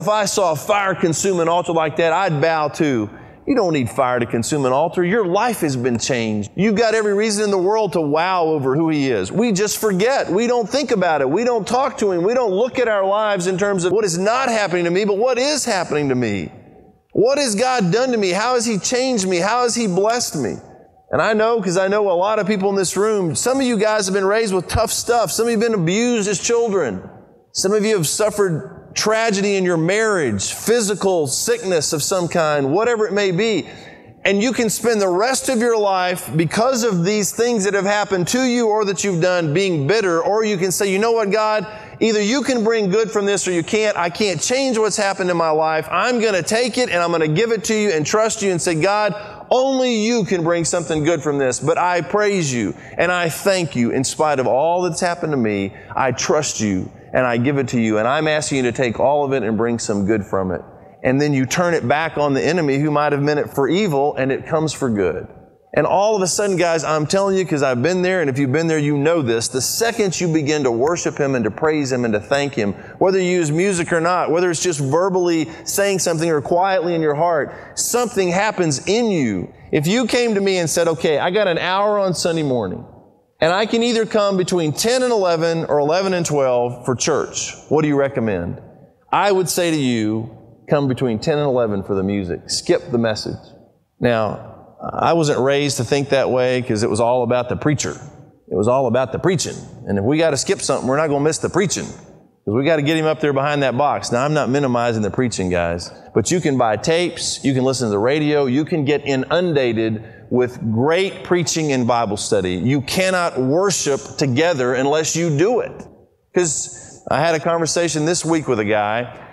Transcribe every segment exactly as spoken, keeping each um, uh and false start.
If I saw a fire consume an altar like that, I'd bow too. You don't need fire to consume an altar. Your life has been changed. You've got every reason in the world to wow over who He is. We just forget. We don't think about it. We don't talk to Him. We don't look at our lives in terms of what is not happening to me, but what is happening to me. What has God done to me? How has He changed me? How has He blessed me? And I know, because I know a lot of people in this room, some of you guys have been raised with tough stuff. Some of you have been abused as children. Some of you have suffered tragedy in your marriage, physical sickness of some kind, whatever it may be. And you can spend the rest of your life, because of these things that have happened to you or that you've done, being bitter. Or you can say, you know what, God, either you can bring good from this or you can't. I can't change what's happened in my life. I'm going to take it and I'm going to give it to you and trust you and say, God, only you can bring something good from this. But I praise you and I thank you in spite of all that's happened to me. I trust you and I give it to you. And I'm asking you to take all of it and bring some good from it. And then you turn it back on the enemy who might have meant it for evil, and it comes for good. And all of a sudden, guys, I'm telling you, because I've been there, and if you've been there, you know this. The second you begin to worship Him and to praise Him and to thank Him, whether you use music or not, whether it's just verbally saying something or quietly in your heart, something happens in you. If you came to me and said, okay, I got an hour on Sunday morning, and I can either come between ten and eleven or eleven and twelve for church, what do you recommend? I would say to you, come between ten and eleven for the music. Skip the message. Now, I wasn't raised to think that way because it was all about the preacher. It was all about the preaching. And if we got to skip something, we're not going to miss the preaching because we got to get him up there behind that box. Now, I'm not minimizing the preaching, guys, but you can buy tapes, you can listen to the radio, you can get inundated with great preaching and Bible study. You cannot worship together unless you do it. Because I had a conversation this week with a guy,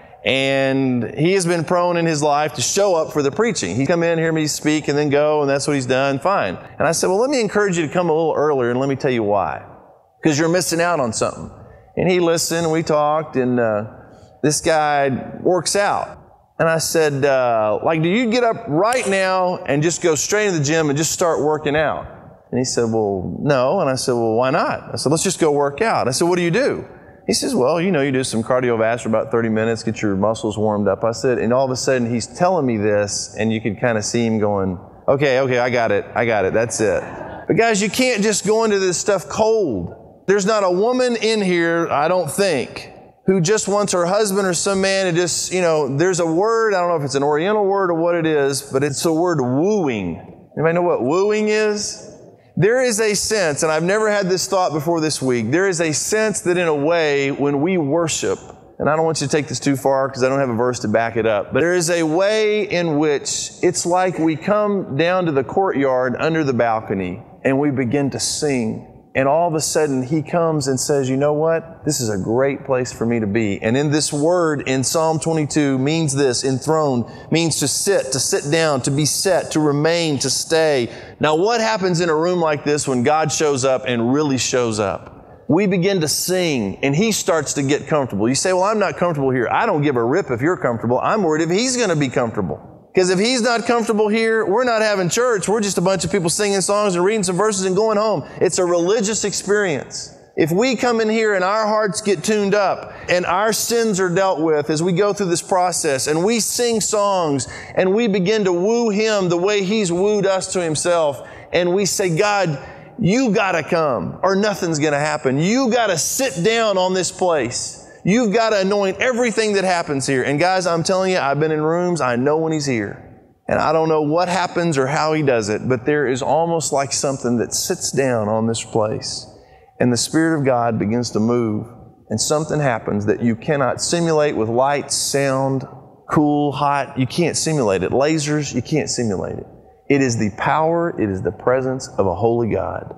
and he has been prone in his life to show up for the preaching. He'd come in, hear me speak, and then go, and that's what he's done. Fine. And I said, well, let me encourage you to come a little earlier, and let me tell you why. Because you're missing out on something. And he listened, and we talked, and uh, this guy works out. And I said, uh, like, do you get up right now and just go straight into the gym and just start working out? And he said, well, no. And I said, well, why not? I said, let's just go work out. I said, what do you do? He says, well, you know, you do some cardiovascular for about thirty minutes, get your muscles warmed up. I said, and all of a sudden he's telling me this, and you could kind of see him going, okay, okay, I got it, I got it, that's it. But guys, you can't just go into this stuff cold. There's not a woman in here, I don't think, who just wants her husband or some man to just, you know, there's a word, I don't know if it's an Oriental word or what it is, but it's the word wooing. Anybody know what wooing is? There is a sense, and I've never had this thought before this week, there is a sense that in a way when we worship, and I don't want you to take this too far because I don't have a verse to back it up, but there is a way in which it's like we come down to the courtyard under the balcony and we begin to sing. And all of a sudden He comes and says, you know what? This is a great place for me to be. And in this word in Psalm twenty-two means this, enthroned, means to sit, to sit down, to be set, to remain, to stay. Now what happens in a room like this when God shows up and really shows up? We begin to sing and He starts to get comfortable. You say, well, I'm not comfortable here. I don't give a rip if you're comfortable. I'm worried if He's going to be comfortable. Because if He's not comfortable here, we're not having church. We're just a bunch of people singing songs and reading some verses and going home. It's a religious experience. If we come in here and our hearts get tuned up and our sins are dealt with as we go through this process and we sing songs and we begin to woo Him the way He's wooed us to Himself and we say, God, you got to come or nothing's going to happen. You got to sit down on this place. You've got to anoint everything that happens here. And guys, I'm telling you, I've been in rooms, I know when He's here. And I don't know what happens or how He does it, but there is almost like something that sits down on this place. And the Spirit of God begins to move. And something happens that you cannot simulate with lights, sound, cool, hot. You can't simulate it. Lasers, you can't simulate it. It is the power, it is the presence of a holy God.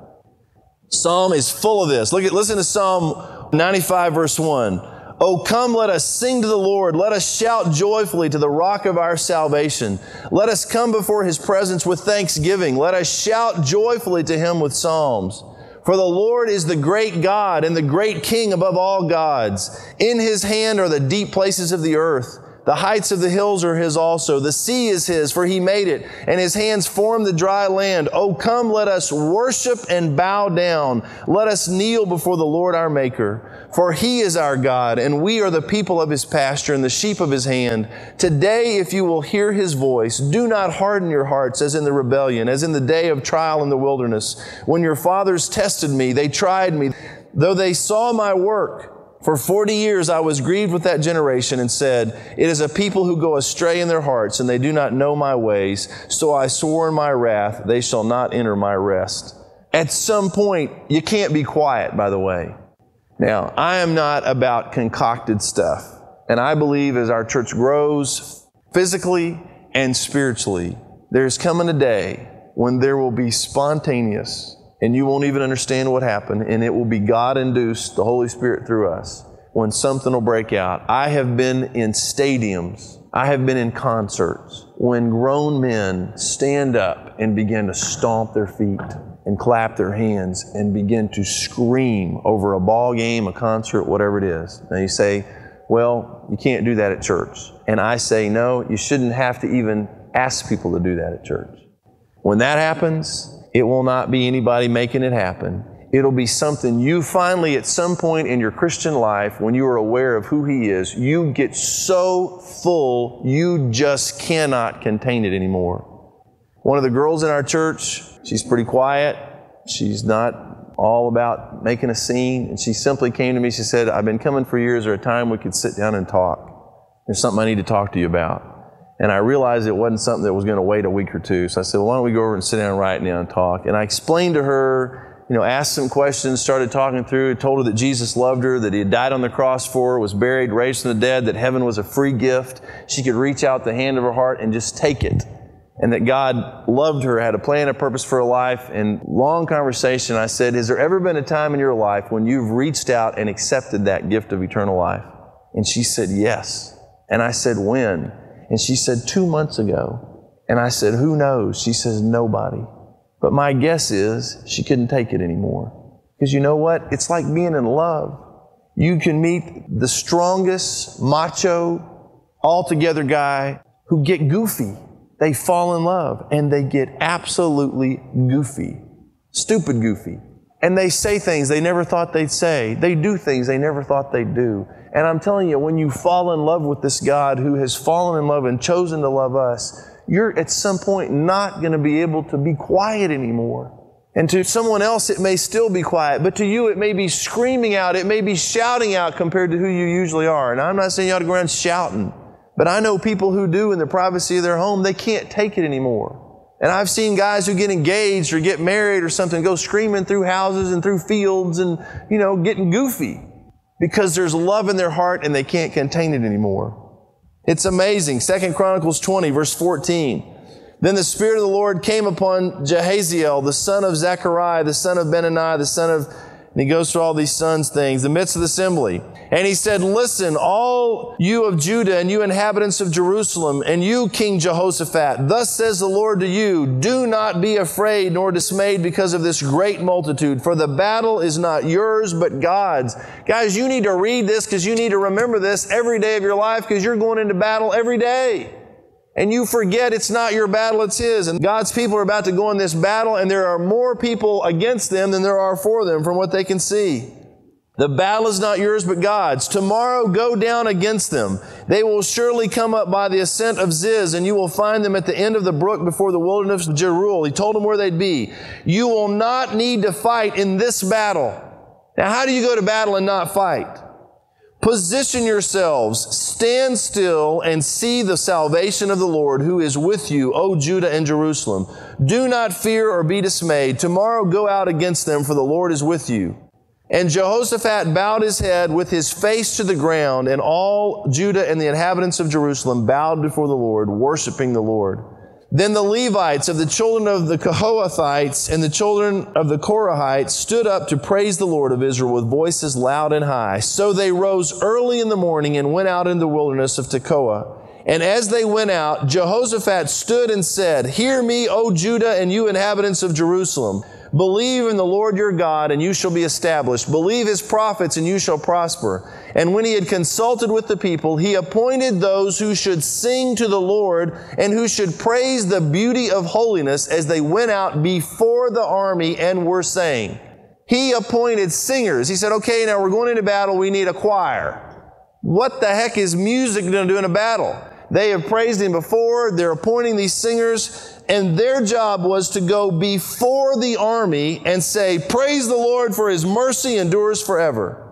Psalm is full of this. Look at, listen to Psalm ninety-five, verse one. Oh, come, let us sing to the Lord. Let us shout joyfully to the rock of our salvation. Let us come before His presence with thanksgiving. Let us shout joyfully to Him with psalms. For the Lord is the great God and the great King above all gods. In His hand are the deep places of the earth. The heights of the hills are His also. The sea is His, for He made it, and His hands formed the dry land. Oh, come, let us worship and bow down. Let us kneel before the Lord our Maker. For He is our God, and we are the people of His pasture and the sheep of His hand. Today, if you will hear His voice, do not harden your hearts as in the rebellion, as in the day of trial in the wilderness. When your fathers tested me, they tried me. Though they saw my work, for forty years I was grieved with that generation and said, it is a people who go astray in their hearts, and they do not know my ways. So I swore in my wrath, they shall not enter my rest. At some point, you can't be quiet, by the way. Now, I am not about concocted stuff. And I believe as our church grows physically and spiritually, there's coming a day when there will be spontaneous, and you won't even understand what happened, and it will be God-induced, the Holy Spirit through us, when something will break out. I have been in stadiums, I have been in concerts, when grown men stand up and begin to stomp their feet and clap their hands and begin to scream over a ball game, a concert, whatever it is. Now you say, well, you can't do that at church. And I say, no, you shouldn't have to even ask people to do that at church. When that happens, it will not be anybody making it happen. It'll be something you finally, at some point in your Christian life, when you are aware of who He is, you get so full, you just cannot contain it anymore. One of the girls in our church, she's pretty quiet. She's not all about making a scene. And she simply came to me, she said, I've been coming for years. Is there a time we could sit down and talk? There's something I need to talk to you about. And I realized it wasn't something that was going to wait a week or two. So I said, well, why don't we go over and sit down right now and talk? And I explained to her, you know, asked some questions, started talking through, told her that Jesus loved her, that He had died on the cross for her, was buried, raised from the dead, that heaven was a free gift. She could reach out the hand of her heart and just take it. And that God loved her, had a plan, a purpose for her life. And long conversation, I said, has there ever been a time in your life when you've reached out and accepted that gift of eternal life? And she said, yes. And I said, when? And she said, two months ago. And I said, who knows? She says, nobody. But my guess is she couldn't take it anymore. Because you know what? It's like being in love. You can meet the strongest, macho, altogether guy who get goofy. They fall in love and they get absolutely goofy. Stupid goofy. And they say things they never thought they'd say. They do things they never thought they'd do. And I'm telling you, when you fall in love with this God who has fallen in love and chosen to love us, you're at some point not going to be able to be quiet anymore. And to someone else, it may still be quiet. But to you, it may be screaming out. It may be shouting out compared to who you usually are. And I'm not saying you ought to go around shouting. But I know people who do in the privacy of their home, they can't take it anymore. And I've seen guys who get engaged or get married or something go screaming through houses and through fields and, you know, getting goofy because there's love in their heart and they can't contain it anymore. It's amazing. Second Chronicles twenty, verse fourteen. Then the Spirit of the Lord came upon Jahaziel, the son of Zechariah, the son of Benaniah, the son of... And he goes through all these sons things, the midst of the assembly. And he said, listen, all you of Judah and you inhabitants of Jerusalem, and you, King Jehoshaphat, thus says the Lord to you, do not be afraid nor dismayed because of this great multitude, for the battle is not yours, but God's. Guys, you need to read this because you need to remember this every day of your life because you're going into battle every day. And you forget it's not your battle, it's His. And God's people are about to go in this battle, and there are more people against them than there are for them from what they can see. The battle is not yours, but God's. Tomorrow go down against them. They will surely come up by the ascent of Ziz, and you will find them at the end of the brook before the wilderness of Jeruel. He told them where they'd be. You will not need to fight in this battle. Now, how do you go to battle and not fight? Position yourselves, stand still, and see the salvation of the Lord who is with you, O Judah and Jerusalem. Do not fear or be dismayed. Tomorrow go out against them, for the Lord is with you. And Jehoshaphat bowed his head with his face to the ground, and all Judah and the inhabitants of Jerusalem bowed before the Lord, worshiping the Lord. Then the Levites of the children of the Kohathites and the children of the Korahites stood up to praise the Lord of Israel with voices loud and high. So they rose early in the morning and went out in the wilderness of Tekoa. And as they went out, Jehoshaphat stood and said, Hear me, O Judah, and you inhabitants of Jerusalem. Believe in the Lord your God, and you shall be established. Believe His prophets, and you shall prosper. And when he had consulted with the people, he appointed those who should sing to the Lord and who should praise the beauty of holiness as they went out before the army and were saying. He appointed singers. He said, okay, now we're going into battle. We need a choir. What the heck is music going to do in a battle? They have praised Him before. They're appointing these singers, and their job was to go before the army and say, praise the Lord, for His mercy endures forever.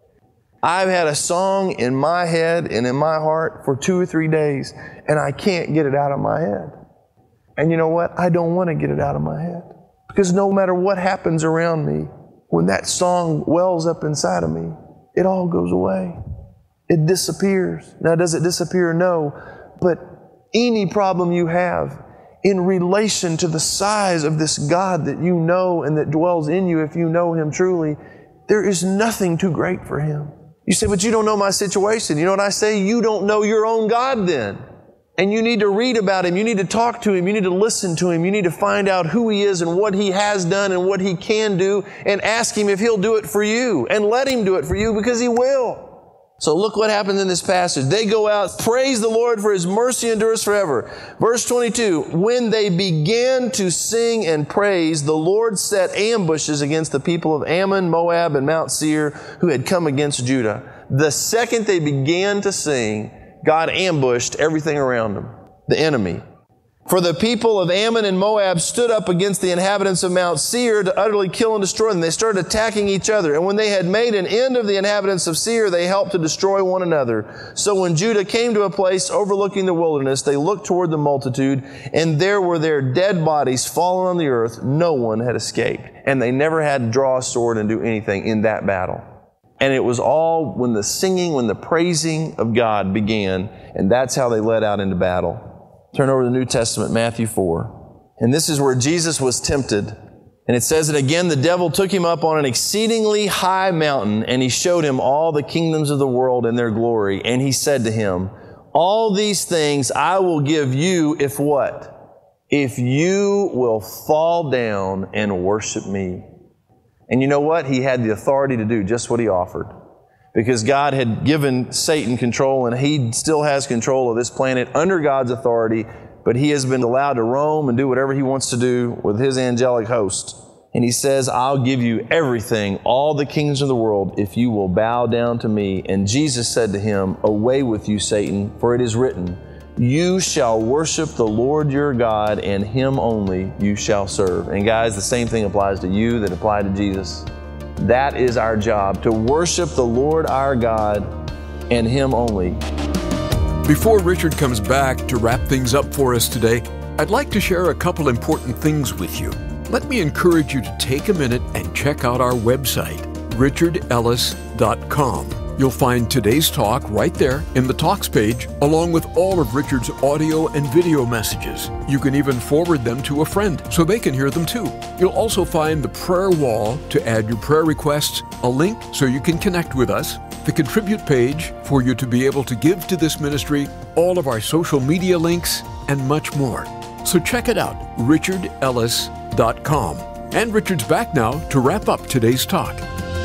I've had a song in my head and in my heart for two or three days, and I can't get it out of my head. And you know what? I don't want to get it out of my head. Because no matter what happens around me, when that song wells up inside of me, it all goes away. It disappears. Now, does it disappear? No. But any problem you have in relation to the size of this God that you know and that dwells in you, if you know Him truly, there is nothing too great for Him. You say, but you don't know my situation. You know what I say? You don't know your own God then. And you need to read about Him. You need to talk to Him. You need to listen to Him. You need to find out who He is and what He has done and what He can do, and ask Him if He'll do it for you, and let Him do it for you, because He will. So look what happens in this passage. They go out, praise the Lord, for His mercy endures forever. Verse twenty-two, when they began to sing and praise, the Lord set ambushes against the people of Ammon, Moab, and Mount Seir, who had come against Judah. The second they began to sing, God ambushed everything around them, the enemy. For the people of Ammon and Moab stood up against the inhabitants of Mount Seir to utterly kill and destroy them. They started attacking each other. And when they had made an end of the inhabitants of Seir, they helped to destroy one another. So when Judah came to a place overlooking the wilderness, they looked toward the multitude, and there were their dead bodies fallen on the earth. No one had escaped. And they never had to draw a sword and do anything in that battle. And it was all when the singing, when the praising of God began, and that's how they led out into battle. Turn over to the New Testament, Matthew four. And this is where Jesus was tempted. And it says that again, the devil took Him up on an exceedingly high mountain, and He showed Him all the kingdoms of the world and their glory. And He said to Him, all these things I will give you if what? If you will fall down and worship Me. And you know what? He had the authority to do just what He offered. Because God had given Satan control, and he still has control of this planet under God's authority, but he has been allowed to roam and do whatever he wants to do with his angelic host. And He says, I'll give you everything, all the kingdoms of the world, if you will bow down to Me. And Jesus said to him, away with you, Satan, for it is written, you shall worship the Lord your God, and Him only you shall serve. And guys, the same thing applies to you that applied to Jesus. That is our job, to worship the Lord our God and Him only. Before Richard comes back to wrap things up for us today, I'd like to share a couple important things with you. Let me encourage you to take a minute and check out our website, richard ellis dot com. You'll find today's talk right there in the Talks page, along with all of Richard's audio and video messages. You can even forward them to a friend so they can hear them too. You'll also find the prayer wall to add your prayer requests, a link so you can connect with us, the contribute page for you to be able to give to this ministry, all of our social media links, and much more. So check it out, richard ellis dot com. And Richard's back now to wrap up today's talk.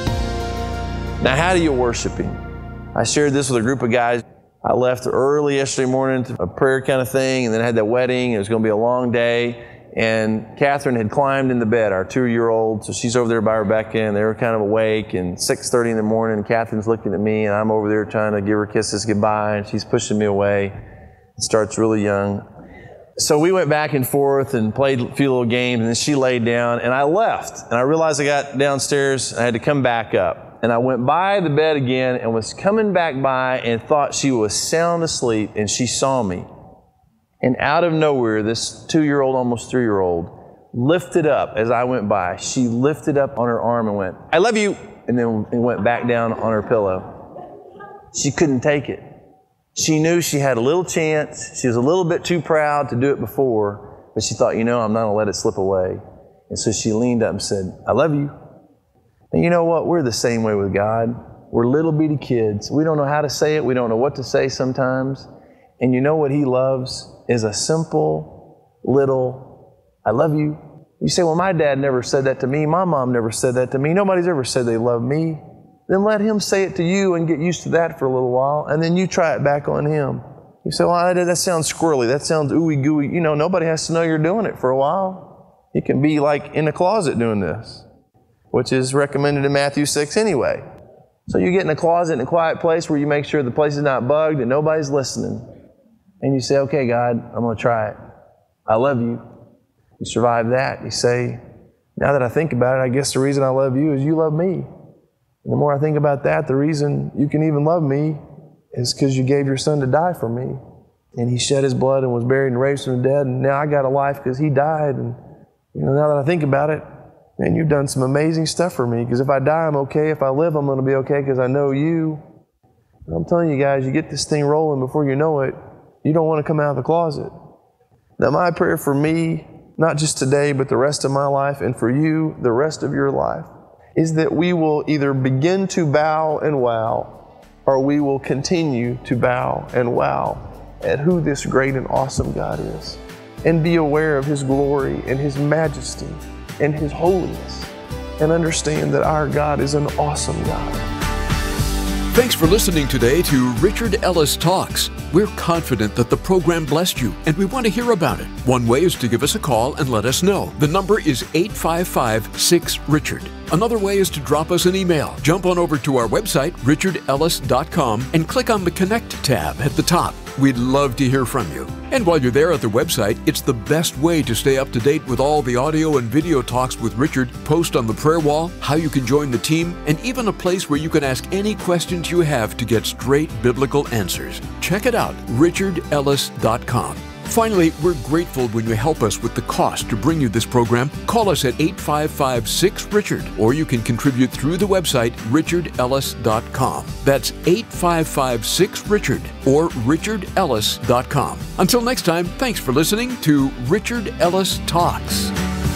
Now, how do you worship Him? I shared this with a group of guys. I left early yesterday morning to a prayer kind of thing, and then I had that wedding. It was going to be a long day. And Catherine had climbed in the bed, our two-year-old. So she's over there by Rebecca, and they were kind of awake. And six thirty in the morning, and Catherine's looking at me, and I'm over there trying to give her kisses goodbye, and she's pushing me away. It starts really young. So we went back and forth and played a few little games, and then she laid down, and I left. And I realized I got downstairs, I had to come back up. And I went by the bed again and was coming back by and thought she was sound asleep, and she saw me. And out of nowhere, this two-year-old, almost three-year-old, lifted up as I went by. She lifted up on her arm and went, I love you, and then went back down on her pillow. She couldn't take it. She knew she had a little chance. She was a little bit too proud to do it before, but she thought, you know, I'm not going to let it slip away. And so she leaned up and said, I love you. And you know what? We're the same way with God. We're little bitty kids. We don't know how to say it. We don't know what to say sometimes. And you know what He loves is a simple little, I love you. You say, well, my dad never said that to me. My mom never said that to me. Nobody's ever said they love me. Then let him say it to you and get used to that for a little while, and then you try it back on him. You say, well, that, that sounds squirrely. That sounds ooey gooey. You know, nobody has to know you're doing it for a while. You can be like in a closet doing this, which is recommended in Matthew six anyway. So you get in a closet in a quiet place where you make sure the place is not bugged and nobody's listening. And you say, okay, God, I'm going to try it. I love you. You survive that. You say, now that I think about it, I guess the reason I love you is you love me. And the more I think about that, the reason you can even love me is because you gave your son to die for me. And he shed his blood and was buried and raised from the dead. And now I got a life because he died. And you know, now that I think about it, man, you've done some amazing stuff for me. Because if I die, I'm okay. If I live, I'm going to be okay because I know you. And I'm telling you guys, you get this thing rolling before you know it, you don't want to come out of the closet. Now, my prayer for me, not just today, but the rest of my life, and for you, the rest of your life, is that we will either begin to bow and wow, or we will continue to bow and wow at who this great and awesome God is, and be aware of His glory and His majesty and His holiness, and understand that our God is an awesome God. Thanks for listening today to Richard Ellis Talks. We're confident that the program blessed you, and we want to hear about it. One way is to give us a call and let us know. The number is eight five five, six, Richard. Another way is to drop us an email. Jump on over to our website, richard ellis dot com, and click on the Connect tab at the top. We'd love to hear from you. And while you're there at the website, it's the best way to stay up to date with all the audio and video talks with Richard, post on the prayer wall, how you can join the team, and even a place where you can ask any questions you have to get straight biblical answers. Check it out, richard ellis dot com. Finally, we're grateful when you help us with the cost to bring you this program. Call us at eight five five, six, Richard, or you can contribute through the website, richard ellis dot com. That's eight five five, six, Richard, or richard ellis dot com. Until next time, thanks for listening to Richard Ellis Talks.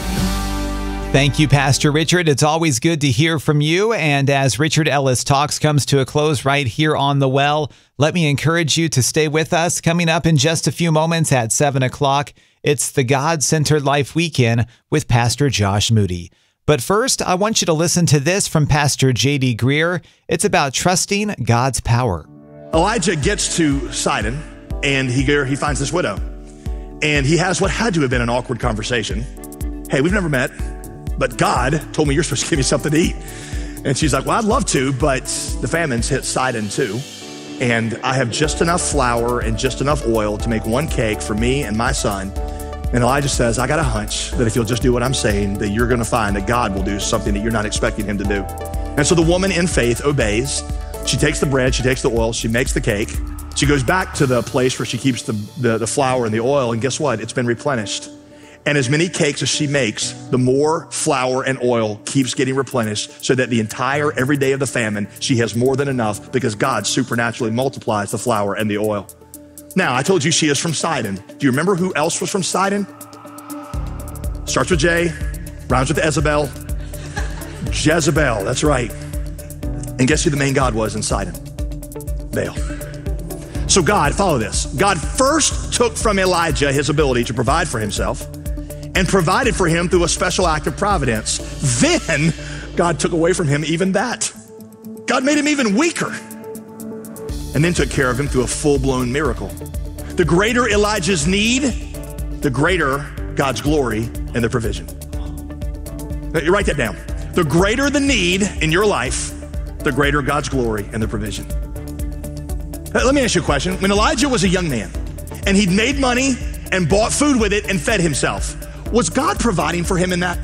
Thank you, Pastor Richard. It's always good to hear from you. And as Richard Ellis Talks comes to a close right here on The Well, let me encourage you to stay with us. Coming up in just a few moments at seven o'clock, it's the God-Centered Life Weekend with Pastor Josh Moody. But first, I want you to listen to this from Pastor J D Greer. It's about trusting God's power. Elijah gets to Sidon, and he, he finds this widow. And he has what had to have been an awkward conversation. Hey, we've never met, but God told me you're supposed to give me something to eat. And she's like, well, I'd love to, but the famine's hit Sidon too. And I have just enough flour and just enough oil to make one cake for me and my son. And Elijah says, I got a hunch that if you'll just do what I'm saying, that you're gonna find that God will do something that you're not expecting him to do. And so the woman in faith obeys. She takes the bread, she takes the oil, she makes the cake. She goes back to the place where she keeps the, the, the flour and the oil, and guess what? It's been replenished. And as many cakes as she makes, the more flour and oil keeps getting replenished, so that the entire every day of the famine, she has more than enough because God supernaturally multiplies the flour and the oil. Now, I told you she is from Sidon. Do you remember who else was from Sidon? Starts with J, rhymes with Jezebel. Jezebel, that's right. And guess who the main god was in Sidon? Baal. So God, follow this. God first took from Elijah his ability to provide for himself and provided for him through a special act of providence. Then God took away from him even that. God made him even weaker, and then took care of him through a full-blown miracle. The greater Elijah's need, the greater God's glory and the provision. You write that down. The greater the need in your life, the greater God's glory and the provision. Let me ask you a question. When Elijah was a young man and he'd made money and bought food with it and fed himself, was God providing for him in that?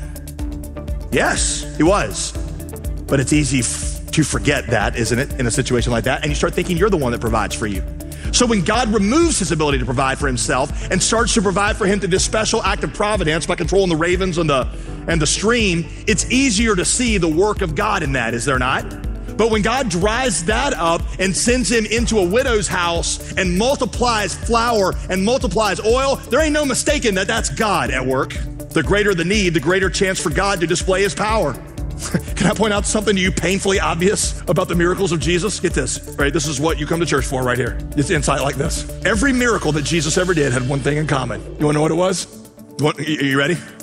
Yes, he was. But it's easy f- to forget that, isn't it, in a situation like that? And you start thinking you're the one that provides for you. So when God removes his ability to provide for himself and starts to provide for him through this special act of providence by controlling the ravens and the, and the stream, it's easier to see the work of God in that, is there not? But when God dries that up and sends him into a widow's house and multiplies flour and multiplies oil, there ain't no mistaking that that's God at work. The greater the need, the greater chance for God to display his power. Can I point out something to you painfully obvious about the miracles of Jesus? Get this, right? This is what you come to church for right here. It's insight like this. Every miracle that Jesus ever did had one thing in common. You wanna know what it was? You want, are you ready?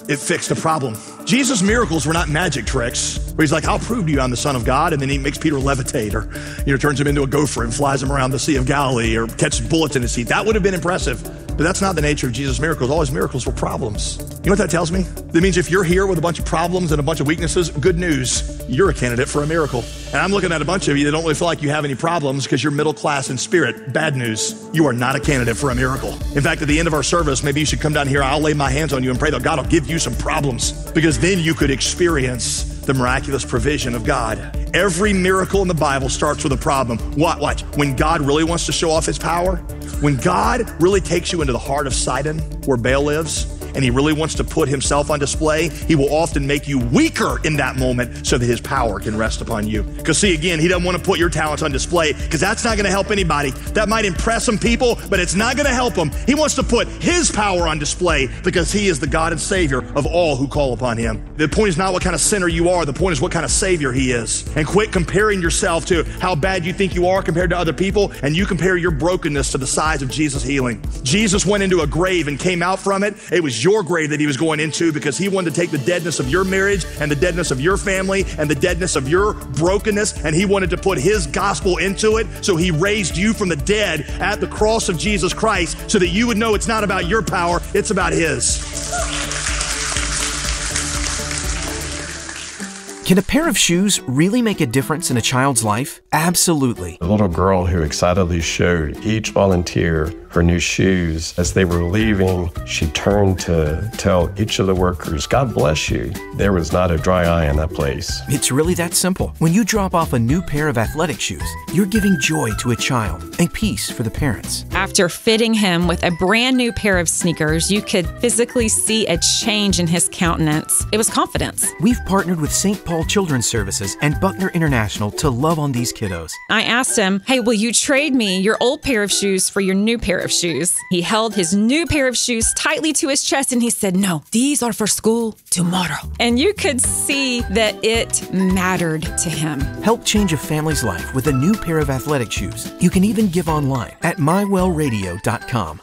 it fixed the problem. Jesus' miracles were not magic tricks where he's like, I'll prove to you I'm the Son of God, and then he makes Peter levitate or, you know, turns him into a gopher and flies him around the Sea of Galilee or catches bullets in his seat. That would have been impressive, but that's not the nature of Jesus' miracles. All his miracles were problems. You know what that tells me? That means if you're here with a bunch of problems and a bunch of weaknesses, good news, you're a candidate for a miracle. And I'm looking at a bunch of you that don't really feel like you have any problems because you're middle class in spirit. Bad news, you are not a candidate for a miracle. In fact, at the end of our service, maybe you should come down here. I'll lay my hands on you and pray that God will give you some problems, because then you could experience the miraculous provision of God. Every miracle in the Bible starts with a problem. What? Watch. When God really wants to show off his power, when God really takes you into the heart of Sidon, where Baal lives, and he really wants to put himself on display, he will often make you weaker in that moment so that his power can rest upon you. Because see, again, he doesn't want to put your talents on display because that's not going to help anybody. That might impress some people, but it's not going to help them. He wants to put his power on display because he is the God and Savior of all who call upon him. The point is not what kind of sinner you are. The point is what kind of Savior he is. And quit comparing yourself to how bad you think you are compared to other people, and you compare your brokenness to the size of Jesus' healing. Jesus went into a grave and came out from it. It was your grave that he was going into because he wanted to take the deadness of your marriage and the deadness of your family and the deadness of your brokenness, and he wanted to put his gospel into it. So he raised you from the dead at the cross of Jesus Christ so that you would know it's not about your power, it's about his. Can a pair of shoes really make a difference in a child's life? Absolutely. The little girl who excitedly showed each volunteer her new shoes. As they were leaving, she turned to tell each of the workers, God bless you. There was not a dry eye in that place. It's really that simple. When you drop off a new pair of athletic shoes, you're giving joy to a child and peace for the parents. After fitting him with a brand new pair of sneakers, you could physically see a change in his countenance. It was confidence. We've partnered with Saint Paul Children's Services and Buckner International to love on these kiddos. I asked him, hey, will you trade me your old pair of shoes for your new pair of shoes? He held his new pair of shoes tightly to his chest and he said, no, these are for school tomorrow. And you could see that it mattered to him. Help change a family's life with a new pair of athletic shoes. You can even give online at my well radio dot com.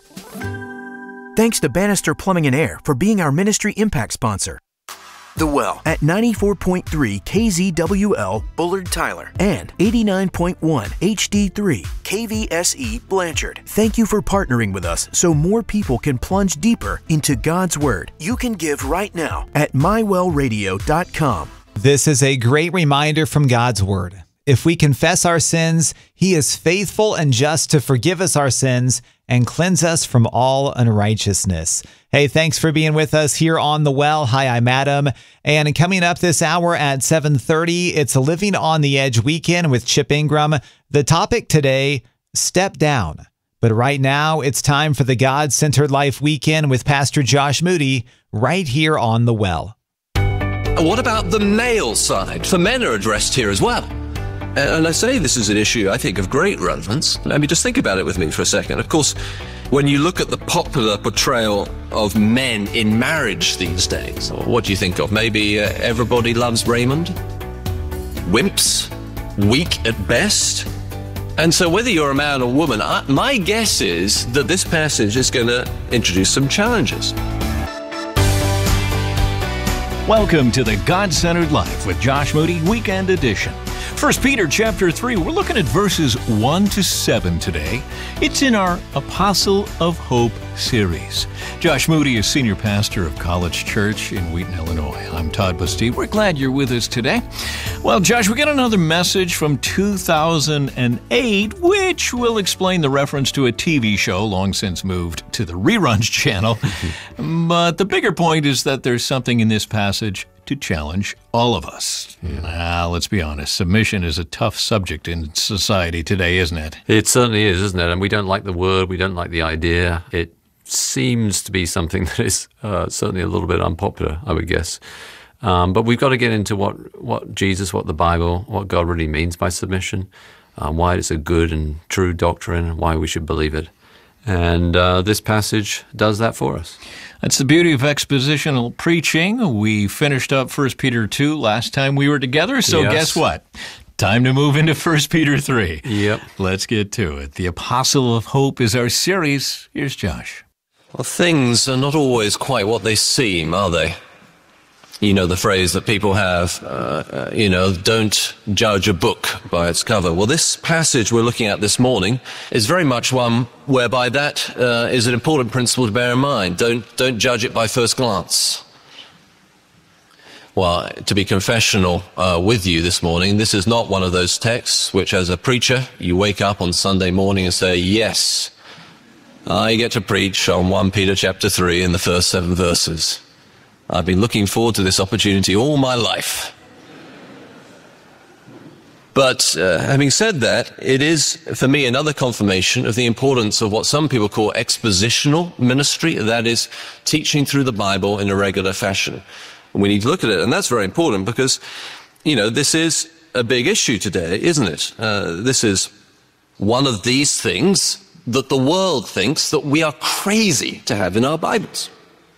Thanks to Bannister Plumbing and Air for being our Ministry Impact sponsor. The Well at ninety-four point three K Z W L Bullard Tyler and eighty-nine point one H D three K V S E Blanchard. Thank you for partnering with us so more people can plunge deeper into God's Word. You can give right now at my well radio dot com. This is a great reminder from God's Word. If we confess our sins, He is faithful and just to forgive us our sins and cleanse us from all unrighteousness. Hey, thanks for being with us here on The Well. Hi, I'm Adam. And coming up this hour at seven thirty, it's a Living on the Edge weekend with Chip Ingram. The topic today, step down. But right now, it's time for the God-Centered Life weekend with Pastor Josh Moody right here on The Well. What about the male side? The men are addressed here as well. And I say this is an issue, I think, of great relevance. Let me just think about it with me for a second. Of course, when you look at the popular portrayal of men in marriage these days, what do you think of? Maybe uh, Everybody Loves Raymond? Wimps? Weak at best? And so whether you're a man or woman, I, my guess is that this passage is going to introduce some challenges. Welcome to the God-Centered Life with Josh Moody Weekend Edition. First Peter chapter three, we're looking at verses one to seven today. It's in our Apostle of Hope series. Josh Moody is senior pastor of College Church in Wheaton, Illinois. I'm Todd Bastide. We're glad you're with us today. Well, Josh, we got another message from two thousand eight, which will explain the reference to a T V show long since moved to the Reruns channel. But the bigger point is that there's something in this passage to challenge all of us. Yeah. Now, let's be honest, submission is a tough subject in society today, isn't it? It certainly is, isn't it? And we don't like the word, we don't like the idea. It seems to be something that is uh, certainly a little bit unpopular, I would guess. Um, but we've got to get into what, what Jesus, what the Bible, what God really means by submission, um, why it's a good and true doctrine, why we should believe it. And uh, this passage does that for us. That's the beauty of expositional preaching. We finished up First Peter two last time we were together, so yes. Guess what? Time to move into First Peter three. Yep. Let's get to it. The Apostle of Hope is our series. Here's Josh. Well, things are not always quite what they seem, are they? You know the phrase that people have, uh, uh, you know, don't judge a book by its cover. Well, this passage we're looking at this morning is very much one whereby that uh, is an important principle to bear in mind. Don't, don't judge it by first glance. Well, to be confessional uh, with you this morning, this is not one of those texts which, as a preacher, you wake up on Sunday morning and say, yes, I get to preach on First Peter chapter three in the first seven verses. I've been looking forward to this opportunity all my life. But uh, having said that, it is, for me, another confirmation of the importance of what some people call expositional ministry, that is, teaching through the Bible in a regular fashion. And we need to look at it, and that's very important because, you know, this is a big issue today, isn't it? Uh, this is one of these things that the world thinks that we are crazy to have in our Bibles.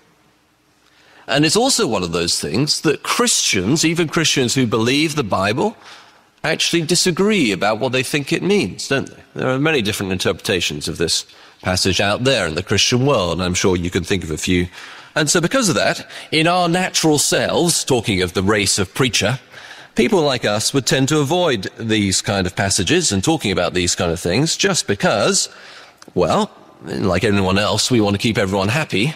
And it's also one of those things that Christians, even Christians who believe the Bible, actually disagree about what they think it means, don't they? There are many different interpretations of this passage out there in the Christian world, and I'm sure you can think of a few. And so because of that, in our natural selves, talking of the race of preacher, people like us would tend to avoid these kind of passages and talking about these kind of things just because, well, like everyone else, we want to keep everyone happy.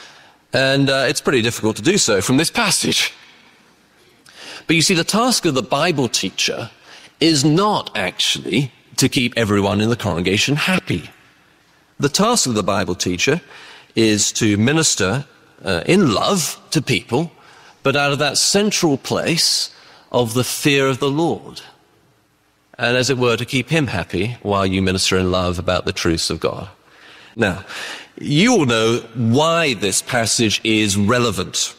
And uh, it's pretty difficult to do so from this passage. But you see, the task of the Bible teacher is not actually to keep everyone in the congregation happy. The task of the Bible teacher is to minister uh, in love to people, but out of that central place of the fear of the Lord. And as it were, to keep him happy while you minister in love about the truths of God. Now, you all know why this passage is relevant.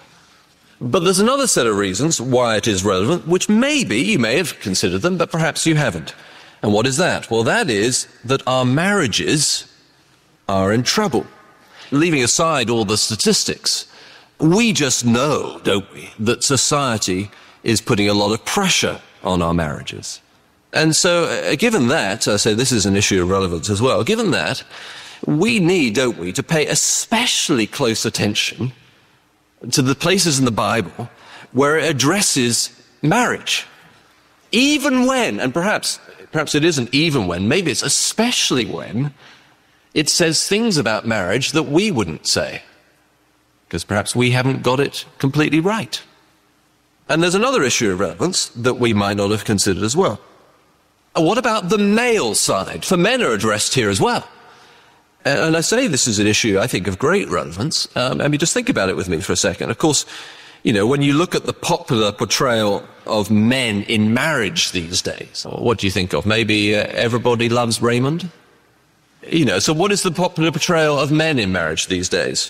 But there's another set of reasons why it is relevant, which maybe you may have considered them, but perhaps you haven't. And what is that? Well, that is that our marriages are in trouble. Leaving aside all the statistics, we just know, don't we, that society is putting a lot of pressure on our marriages. And so, uh, given that, I say this is an issue of relevance as well, given that, we need, don't we, to pay especially close attention to the places in the Bible where it addresses marriage. Even when, and perhaps, perhaps it isn't even when, maybe it's especially when, it says things about marriage that we wouldn't say. Because perhaps we haven't got it completely right. And there's another issue of relevance that we might not have considered as well. What about the male side? For men are addressed here as well. And I say this is an issue, I think, of great relevance. Um, I mean, just think about it with me for a second. Of course, you know, when you look at the popular portrayal of men in marriage these days, what do you think of? Maybe uh, Everybody Loves Raymond? You know, so what is the popular portrayal of men in marriage these days?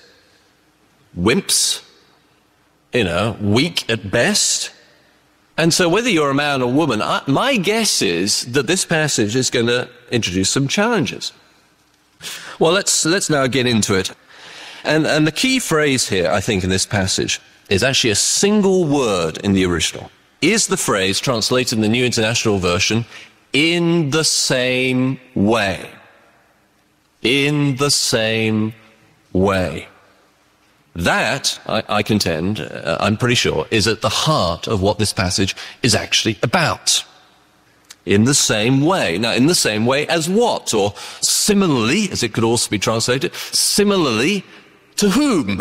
Wimps? You know, weak at best? And so whether you're a man or woman, I, my guess is that this passage is going to introduce some challenges. Well, let's, let's now get into it. And, and the key phrase here, I think, in this passage is actually a single word in the original. Is the phrase translated in the New International Version, in the same way. In the same way. That, I, I contend, uh, I'm pretty sure, is at the heart of what this passage is actually about. In the same way. Now, in the same way as what? Or similarly, as it could also be translated, similarly to whom?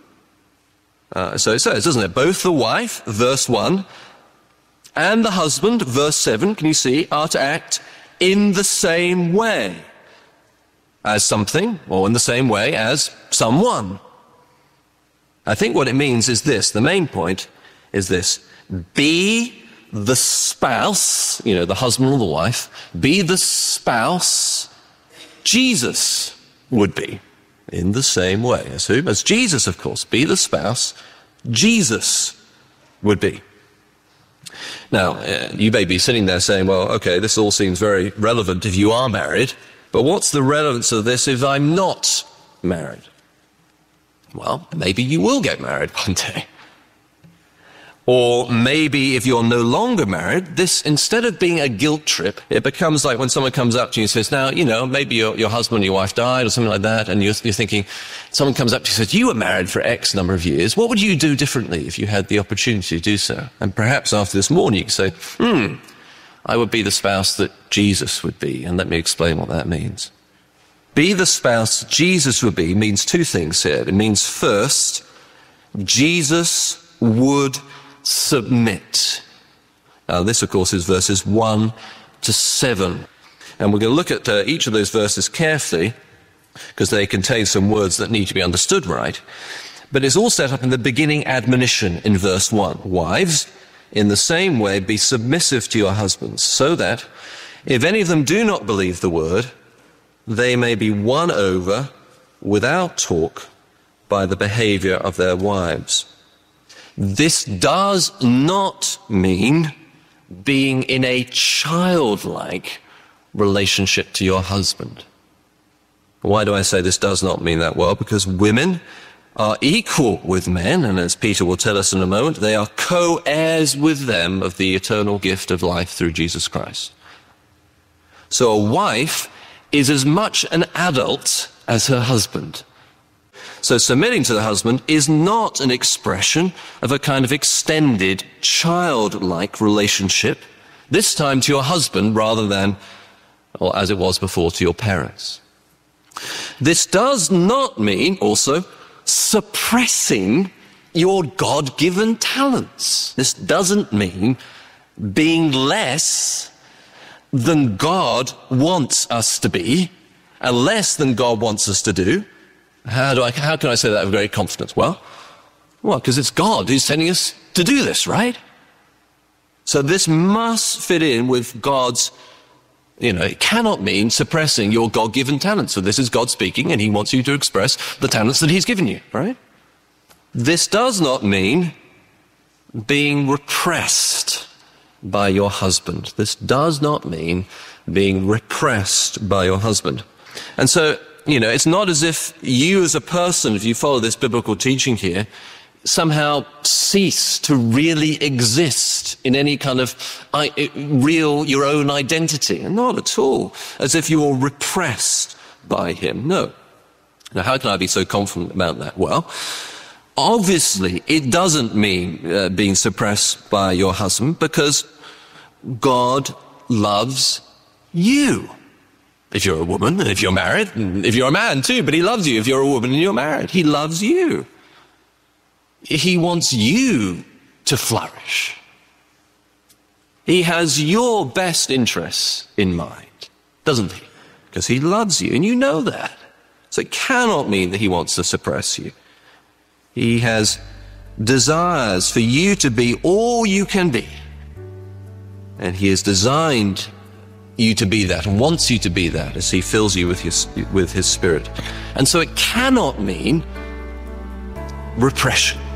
Uh, so it says, doesn't it? Both the wife, verse one, and the husband, verse seven, can you see, are to act in the same way as something, or in the same way as someone. I think what it means is this, the main point is this, be the spouse, you know, the husband or the wife, be the spouse Jesus would be, in the same way as whom? As Jesus, of course, be the spouse Jesus would be. Now, uh, you may be sitting there saying, well, okay, this all seems very relevant if you are married, but what's the relevance of this if I'm not married? Well, maybe you will get married one day. Or maybe if you're no longer married, this, instead of being a guilt trip, it becomes like when someone comes up to you and says, now, you know, maybe your, your husband or your wife died or something like that, and you're, you're thinking, someone comes up to you and says, you were married for X number of years. What would you do differently if you had the opportunity to do so? And perhaps after this morning you can say, hmm, I would be the spouse that Jesus would be. And let me explain what that means. Be the spouse Jesus would be means two things here. It means first, Jesus would submit. Now this, of course, is verses one to seven. And we're going to look at uh, each of those verses carefully because they contain some words that need to be understood right. But it's all set up in the beginning admonition in verse one. Wives, in the same way, be submissive to your husbands, so that if any of them do not believe the word, they may be won over without talk by the behavior of their wives. This does not mean being in a childlike relationship to your husband. Why do I say this does not mean that? Well, because women are equal with men, and as Peter will tell us in a moment, they are co-heirs with them of the eternal gift of life through Jesus Christ. So a wife is as much an adult as her husband. So submitting to the husband is not an expression of a kind of extended childlike relationship, this time to your husband rather than, or as it was before, to your parents. This does not mean also suppressing your God-given talents. This doesn't mean being less than God wants us to be, and less than God wants us to do. How do I, how can I say that with great confidence? Well, well, because it's God who's telling us to do this, right? So this must fit in with God's, you know, it cannot mean suppressing your God-given talents. So this is God speaking, and he wants you to express the talents that he's given you, right? This does not mean being repressed by your husband. This does not mean being repressed by your husband. And so, you know, it's not as if you as a person, if you follow this biblical teaching here, somehow cease to really exist in any kind of I, real, your own identity. Not at all. As if you were repressed by him. No. Now, how can I be so confident about that? Well, obviously, it doesn't mean uh, being suppressed by your husband, because God loves you. If you're a woman, and if you're married, and if you're a man too, but he loves you if you're a woman and you're married. He loves you. He wants you to flourish. He has your best interests in mind, doesn't he? Because he loves you, and you know that. So it cannot mean that he wants to suppress you. He has desires for you to be all you can be. And he has designed you to be that, and wants you to be that as he fills you with his, with his spirit. And so it cannot mean repression.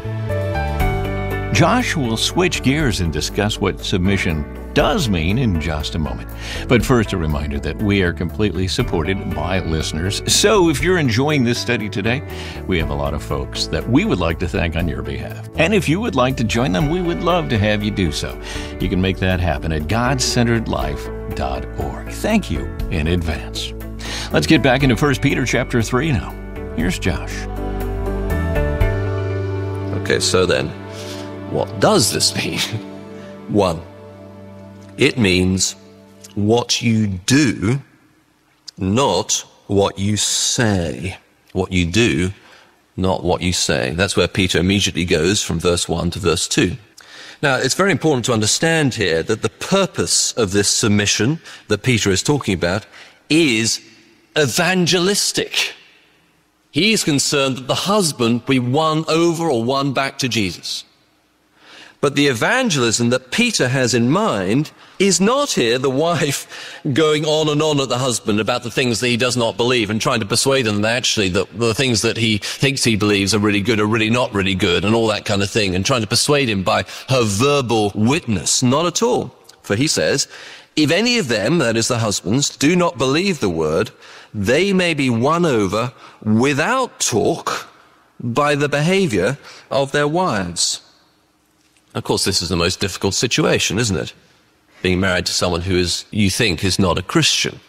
Josh will switch gears and discuss what submission does mean in just a moment. But first, a reminder that we are completely supported by listeners. So if you're enjoying this study today, we have a lot of folks that we would like to thank on your behalf. And if you would like to join them, we would love to have you do so. You can make that happen at god centered life dot org. Thank you in advance. Let's get back into First Peter chapter three now. Here's Josh. Okay, so then, what does this mean? One, it means what you do, not what you say. What you do, not what you say. That's where Peter immediately goes from verse one to verse two. Now, it's very important to understand here that the purpose of this submission that Peter is talking about is evangelistic. He is concerned that the husband be won over or won back to Jesus. But the evangelism that Peter has in mind is not here the wife going on and on at the husband about the things that he does not believe and trying to persuade him that actually the, the things that he thinks he believes are really good are really not really good and all that kind of thing, and trying to persuade him by her verbal witness. Not at all. For he says, if any of them, that is the husbands, do not believe the word, they may be won over without talk by the behavior of their wives. Of course, this is the most difficult situation, isn't it? Being married to someone who is, you think, is not a Christian.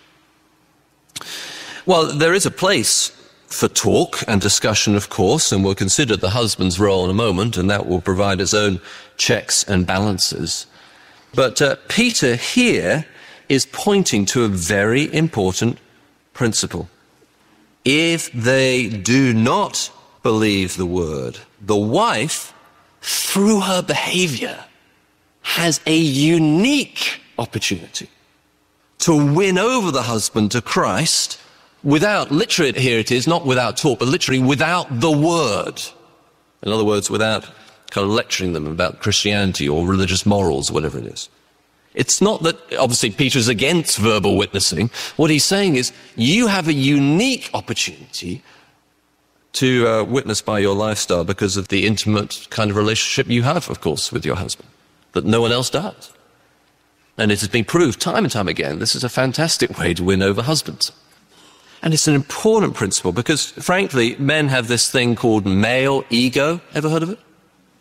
Well, there is a place for talk and discussion, of course, and we'll consider the husband's role in a moment, and that will provide its own checks and balances. But uh, Peter here is pointing to a very important principle. If they do not believe the word, the wife, through her behavior, has a unique opportunity to win over the husband to Christ without, literally here it is, not without talk, but literally without the word. In other words, without kind of lecturing them about Christianity or religious morals or whatever it is. It's not that, obviously, Peter is against verbal witnessing. What he's saying is, you have a unique opportunity to uh, witness by your lifestyle because of the intimate kind of relationship you have, of course, with your husband, that no one else does. And it has been proved time and time again, this is a fantastic way to win over husbands. And it's an important principle because, frankly, men have this thing called male ego. Ever heard of it?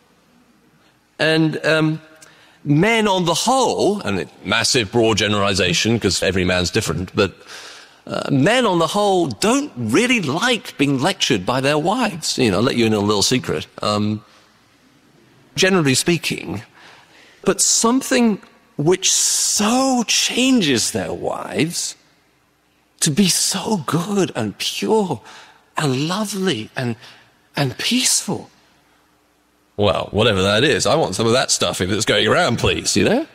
And um, men on the whole, and it, massive broad generalization because every man's different, but uh, men on the whole don't really like being lectured by their wives. You know, I'll let you in a little secret. Um, generally speaking, but something which so changes their wives to be so good and pure and lovely and, and peaceful. Well, whatever that is, I want some of that stuff if it's going around, please, you know?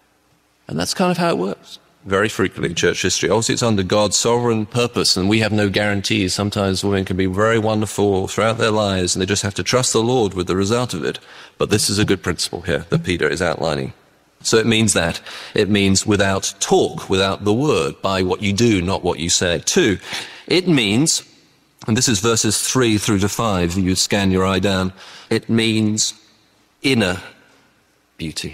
And that's kind of how it works. Very frequently in church history. Obviously, it's under God's sovereign purpose, and we have no guarantees. Sometimes women can be very wonderful throughout their lives, and they just have to trust the Lord with the result of it. But this is a good principle here that Peter is outlining. So it means that. It means without talk, without the word, by what you do, not what you say. Two, it means, and this is verses three through to five, you scan your eye down, it means inner beauty.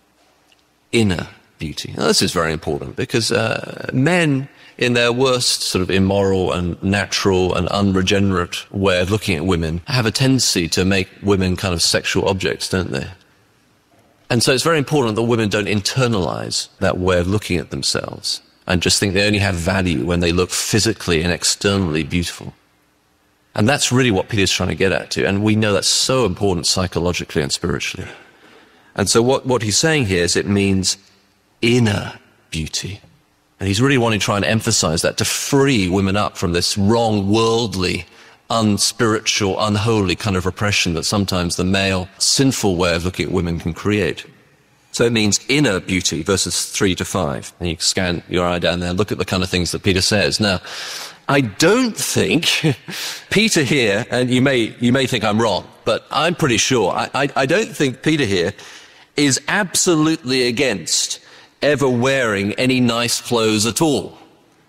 Inner beauty. Now, this is very important because uh, men, in their worst sort of immoral and natural and unregenerate way of looking at women, have a tendency to make women kind of sexual objects, don't they? And so it's very important that women don't internalize that way of looking at themselves and just think they only have value when they look physically and externally beautiful. And that's really what Peter's trying to get at too. And we know that's so important psychologically and spiritually. And so what, what he's saying here is it means inner beauty. And he's really wanting to try and emphasize that to free women up from this wrong, worldly, unspiritual, unholy kind of repression that sometimes the male, sinful way of looking at women can create. So it means inner beauty, verses three to five. And you scan your eye down there, look at the kind of things that Peter says. Now, I don't think Peter here, and you may, you may think I'm wrong, but I'm pretty sure, I, I, I don't think Peter here is absolutely against ever wearing any nice clothes at all.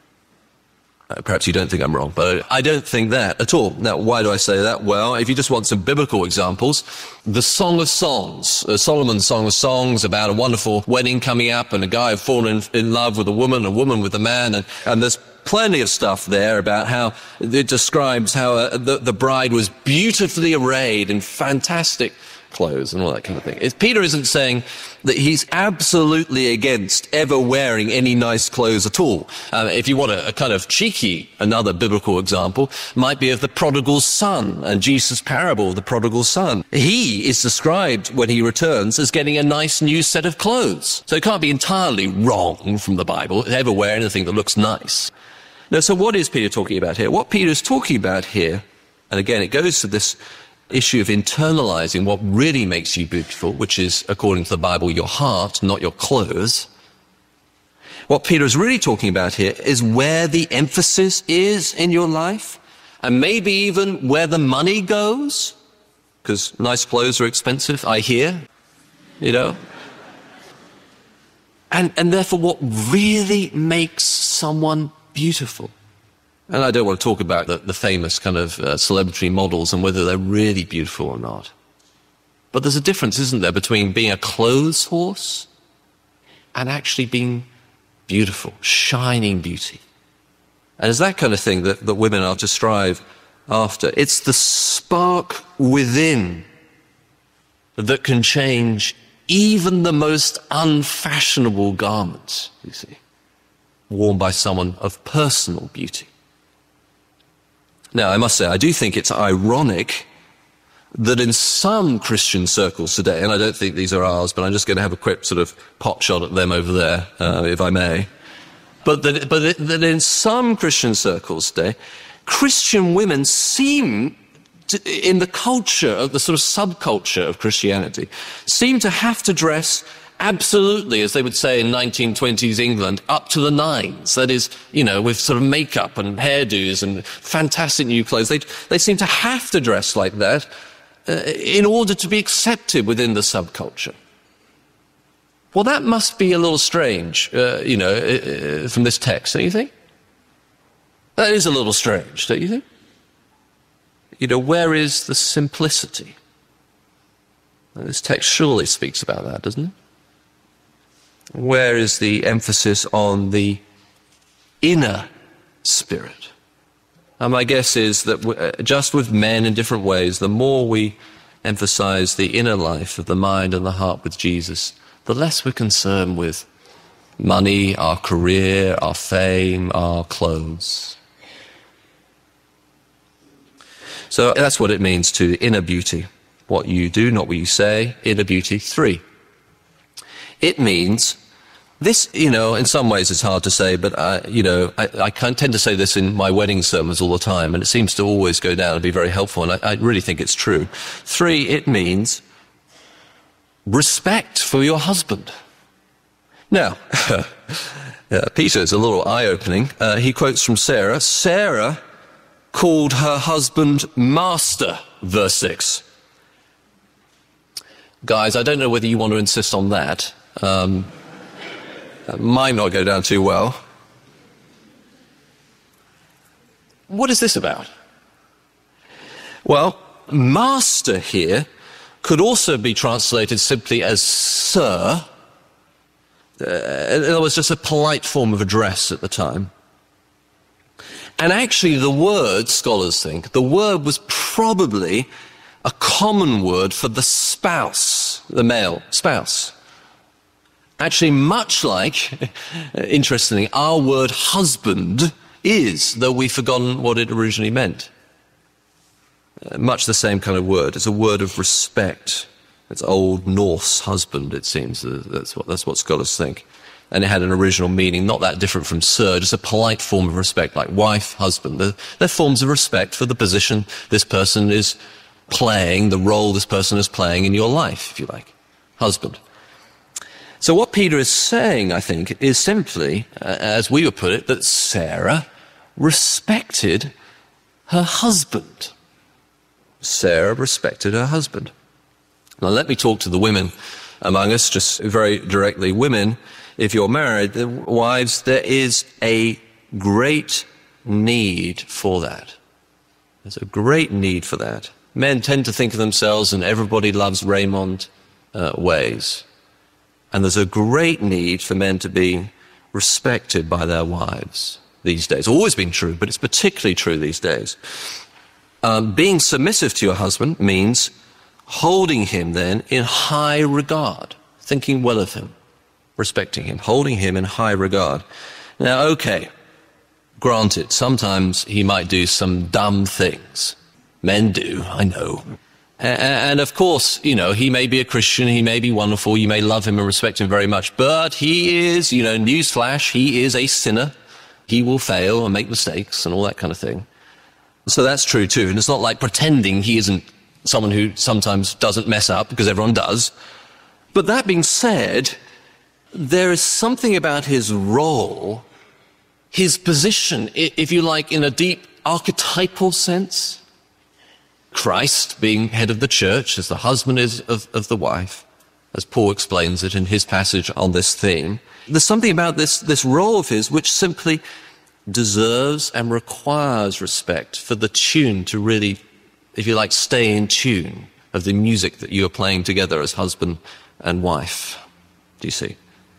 Uh, perhaps you don't think I'm wrong, but I don't think that at all. Now, why do I say that? Well, if you just want some biblical examples, the Song of Songs, uh, Solomon's Song of Songs about a wonderful wedding coming up and a guy who fallen in, in love with a woman, a woman with a man, and, and there's plenty of stuff there about how it describes how uh, the, the bride was beautifully arrayed in fantastic clothes and all that kind of thing. If Peter isn't saying that he's absolutely against ever wearing any nice clothes at all. Uh, if you want a, a kind of cheeky, another biblical example might be of the prodigal son and Jesus' parable of the prodigal son. He is described when he returns as getting a nice new set of clothes. So it can't be entirely wrong from the Bible to ever wear anything that looks nice. Now, so what is Peter talking about here? What Peter is talking about here, and again, it goes to this issue of internalizing what really makes you beautiful, which is, according to the Bible, your heart, not your clothes. What Peter is really talking about here is where the emphasis is in your life, and maybe even where the money goes, because nice clothes are expensive, I hear, you know. And, and therefore, what really makes someone beautiful. And I don't want to talk about the, the famous kind of uh, celebrity models and whether they're really beautiful or not. But there's a difference, isn't there, between being a clothes horse and actually being beautiful, shining beauty. And it's that kind of thing that, that women are to strive after. It's the spark within that can change even the most unfashionable garments, you see, worn by someone of personal beauty. Now, I must say, I do think it's ironic that in some Christian circles today, and I don't think these are ours, but I'm just going to have a quick sort of pot shot at them over there, uh, if I may, but that, but that in some Christian circles today, Christian women seem to, in the culture of the sort of subculture of Christianity, seem to have to dress absolutely, as they would say in nineteen twenties England, up to the nines. That is, you know, with sort of makeup and hairdos and fantastic new clothes. They, they seem to have to dress like that uh, in order to be accepted within the subculture. Well, that must be a little strange, uh, you know, uh, from this text, don't you think? That is a little strange, don't you think? You know, where is the simplicity? This text surely speaks about that, doesn't it? Where is the emphasis on the inner spirit? And my guess is that just with men in different ways, the more we emphasize the inner life of the mind and the heart with Jesus, the less we're concerned with money, our career, our fame, our clothes. So that's what it means to inner beauty. What you do, not what you say. Inner beauty. Three. It means this, you know, in some ways it's hard to say, but, I, you know, I, I can tend to say this in my wedding sermons all the time, and it seems to always go down and be very helpful, and I, I really think it's true. Three, it means respect for your husband. Now, yeah, Peter is a little eye-opening. Uh, he quotes from Sarah. Sarah called her husband master, verse six. Guys, I don't know whether you want to insist on that. Um, that might not go down too well. What is this about? Well, master here could also be translated simply as sir. Uh, it was just a polite form of address at the time. And actually the word, scholars think, the word was probably a common word for the spouse, the male spouse. Actually, much like, interestingly, our word husband is, though we've forgotten what it originally meant. Uh, much the same kind of word. It's a word of respect. It's Old Norse husband, it seems. That's what, that's what scholars think. And it had an original meaning, not that different from sir, just a polite form of respect, like wife, husband. They're, they're forms of respect for the position this person is playing, the role this person is playing in your life, if you like. Husband. So what Peter is saying, I think, is simply, uh, as we would put it, that Sarah respected her husband. Sarah respected her husband. Now let me talk to the women among us, just very directly. Women, if you're married, the wives, there is a great need for that. There's a great need for that. Men tend to think of themselves in everybody loves Raymond uh, ways. And there's a great need for men to be respected by their wives these days. Always been true, but it's particularly true these days. Um, being submissive to your husband means holding him then in high regard, thinking well of him, respecting him, holding him in high regard. Now, okay, granted, sometimes he might do some dumb things. Men do, I know. And of course, you know, he may be a Christian, he may be wonderful, you may love him and respect him very much, but he is, you know, newsflash, he is a sinner. He will fail and make mistakes and all that kind of thing. So that's true too. And it's not like pretending he isn't someone who sometimes doesn't mess up, because everyone does. But that being said, there is something about his role, his position, if you like, in a deep archetypal sense. Christ being head of the church, as the husband is of, of the wife, as Paul explains it in his passage on this theme. There's something about this, this role of his which simply deserves and requires respect for the tune to really, if you like, stay in tune of the music that you are playing together as husband and wife. Do you see?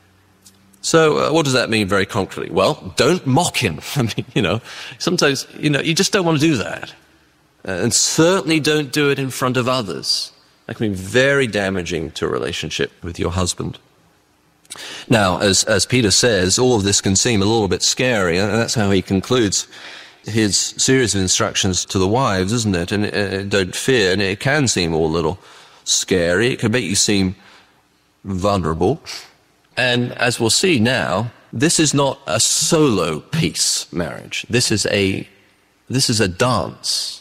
So uh, what does that mean very concretely? Well, don't mock him. I mean, you know, sometimes, you know, you just don't want to do that. Uh, and certainly don't do it in front of others. That can be very damaging to a relationship with your husband. Now, as, as Peter says, all of this can seem a little bit scary, and that's how he concludes his series of instructions to the wives, isn't it? And uh, don't fear, and it can seem all a little scary. It can make you seem vulnerable. And as we'll see now, this is not a solo piece marriage. This is a, this is a dance.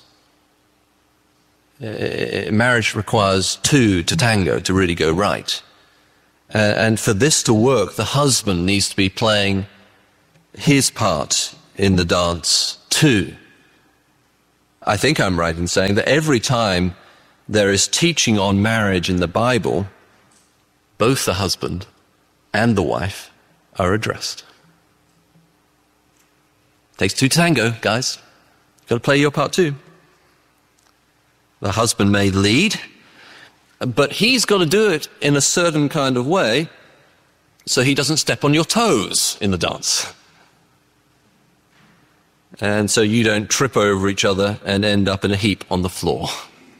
Uh, marriage requires two to tango to really go right. Uh, and for this to work, the husband needs to be playing his part in the dance too. I think I'm right in saying that every time there is teaching on marriage in the Bible, both the husband and the wife are addressed. Takes two to tango, guys. You've got to play your part too. The husband may lead, but he's got to do it in a certain kind of way so he doesn't step on your toes in the dance. And so you don't trip over each other and end up in a heap on the floor.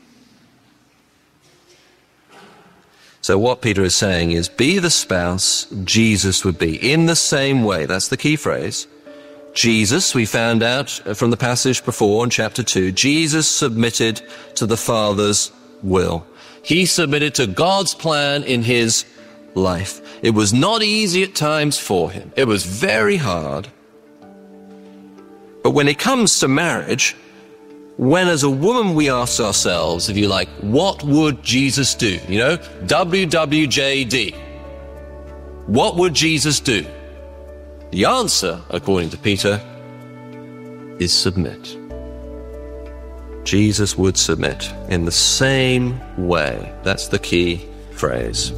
So what Peter is saying is, be the spouse Jesus would be, in the same way. That's the key phrase. Jesus, we found out from the passage before in chapter two, Jesus submitted to the Father's will. He submitted to God's plan in his life. It was not easy at times for him. It was very hard. But when it comes to marriage, when as a woman we ask ourselves, if you like, what would Jesus do? You know, W W J D. What would Jesus do? The answer, according to Peter, is submit. Jesus would submit in the same way. That's the key phrase.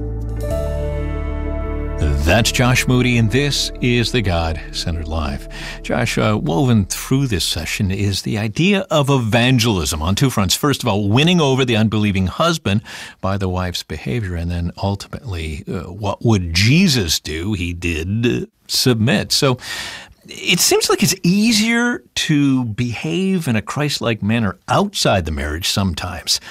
That's Josh Moody, and this is the God-Centered Life. Josh, uh, woven through this session is the idea of evangelism on two fronts. First of all, winning over the unbelieving husband by the wife's behavior, and then ultimately, uh, what would Jesus do? He did uh, submit. So it seems like it's easier to behave in a Christ-like manner outside the marriage sometimes.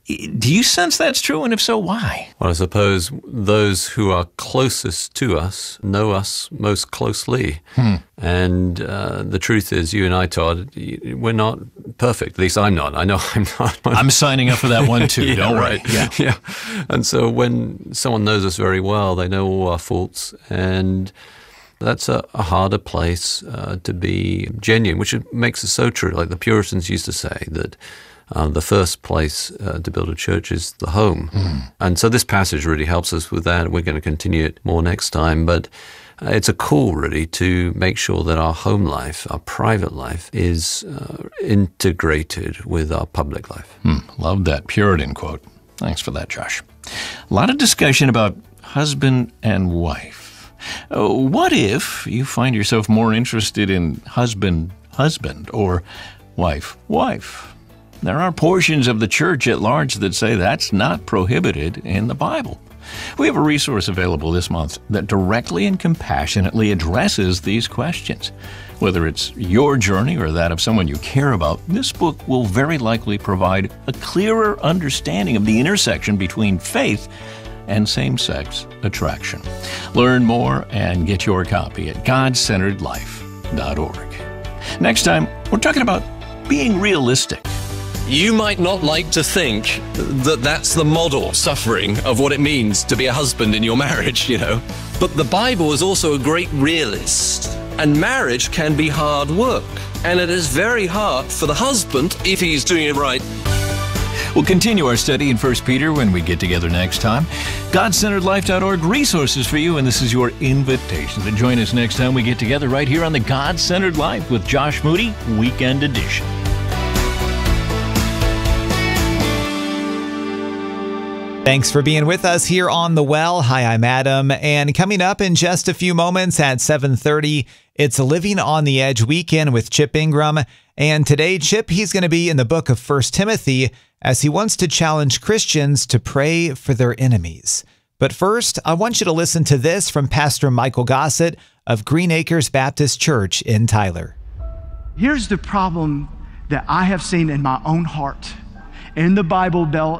Do you sense that's true? And if so, why? Well, I suppose those who are closest to us know us most closely. Hmm. And uh, the truth is, you and I, Todd, we're not perfect. At least I'm not. I know I'm not. I'm signing up for that one too. Yeah, don't right. worry. Yeah. yeah. And so when someone knows us very well, they know all our faults, and that's a, a harder place uh, to be genuine, which makes it so true. Like the Puritans used to say that uh, the first place uh, to build a church is the home. Mm. And so this passage really helps us with that. We're going to continue it more next time. But uh, it's a call, really, to make sure that our home life, our private life, is uh, integrated with our public life. Mm. Love that Puritan quote. Thanks for that, Josh. A lot of discussion about husband and wife. Uh, what if you find yourself more interested in husband, husband, or wife, wife? There are portions of the church at large that say that's not prohibited in the Bible. We have a resource available this month that directly and compassionately addresses these questions. Whether it's your journey or that of someone you care about, this book will very likely provide a clearer understanding of the intersection between faith and same-sex attraction. Learn more and get your copy at god centered life dot org. Next time, we're talking about being realistic. You might not like to think that that's the model suffering of what it means to be a husband in your marriage, you know. But the Bible is also a great realist. And marriage can be hard work. And it is very hard for the husband if he's doing it right. We'll continue our study in First Peter when we get together next time. god centered life dot org, resources for you, and this is your invitation to join us next time we get together right here on the God-Centered Life with Josh Moody, Weekend Edition. Thanks for being with us here on The Well. Hi, I'm Adam, and coming up in just a few moments at seven thirty, it's Living on the Edge weekend with Chip Ingram. And today, Chip, he's going to be in the book of First Timothy as he wants to challenge Christians to pray for their enemies. But first, I want you to listen to this from Pastor Michael Gossett of Green Acres Baptist Church in Tyler. Here's the problem that I have seen in my own heart, in the Bible Belt,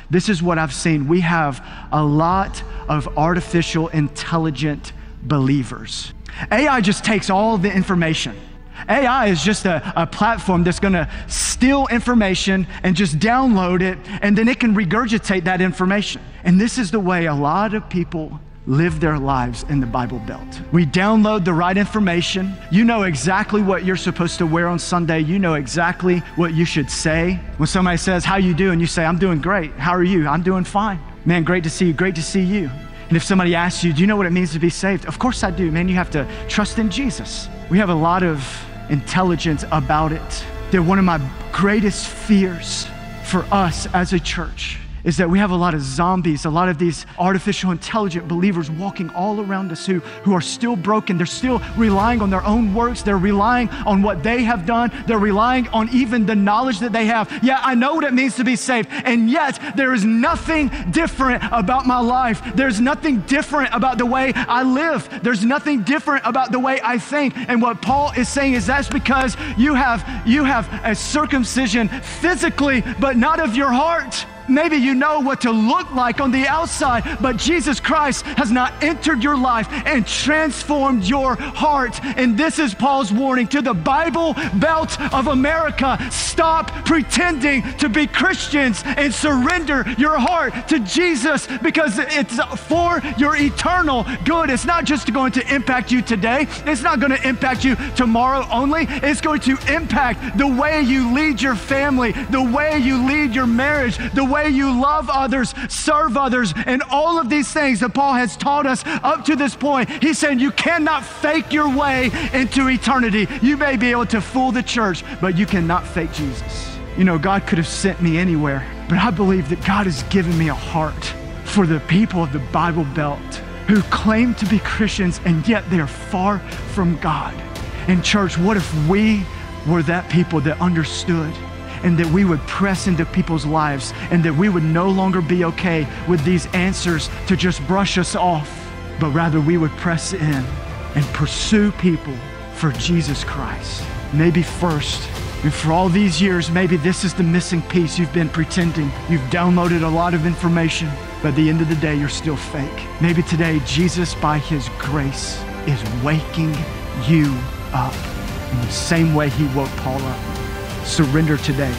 this is what I've seen. We have a lot of artificial intelligent believers. A I just takes all the information. A I is just a, a platform that's gonna steal information and just download it, and then it can regurgitate that information. And this is the way a lot of people live their lives in the Bible Belt. We download the right information. You know exactly what you're supposed to wear on Sunday. You know exactly what you should say. When somebody says, how you doing? You say, I'm doing great. How are you? I'm doing fine. Man, great to see you. Great to see you. And if somebody asks you, do you know what it means to be saved? Of course I do, man. You have to trust in Jesus. We have a lot of intelligence about it. That one of my greatest fears for us as a church is that we have a lot of zombies, a lot of these artificial intelligent believers walking all around us who, who are still broken. They're still relying on their own works. They're relying on what they have done. They're relying on even the knowledge that they have. Yeah, I know what it means to be saved, and yet there is nothing different about my life. There's nothing different about the way I live. There's nothing different about the way I think. And what Paul is saying is that's because you have, you have a circumcision physically, but not of your heart. Maybe you know what to look like on the outside, but Jesus Christ has not entered your life and transformed your heart. And this is Paul's warning to the Bible Belt of America. Stop pretending to be Christians and surrender your heart to Jesus, because it's for your eternal good. It's not just going to impact you today. It's not going to impact you tomorrow only. It's going to impact the way you lead your family, the way you lead your marriage, the way you love others, serve others, and all of these things that Paul has taught us up to this point. He's saying you cannot fake your way into eternity. You may be able to fool the church, but you cannot fake Jesus. You know, God could have sent me anywhere, but I believe that God has given me a heart for the people of the Bible Belt who claim to be Christians, and yet they are far from God. And church, what if we were that people that understood, and that we would press into people's lives, and that we would no longer be okay with these answers to just brush us off, but rather we would press in and pursue people for Jesus Christ. Maybe first, and for all these years, maybe this is the missing piece. You've been pretending. You've downloaded a lot of information, but at the end of the day, you're still fake. Maybe today, Jesus, by his grace, is waking you up in the same way he woke Paul up. Surrender today.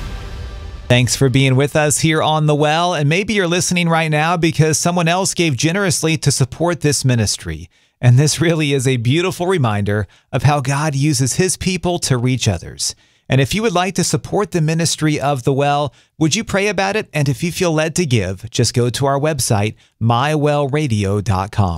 Thanks for being with us here on The Well. And maybe you're listening right now because someone else gave generously to support this ministry. And this really is a beautiful reminder of how God uses his people to reach others. And if you would like to support the ministry of The Well, would you pray about it? And if you feel led to give, just go to our website, my well radio dot com.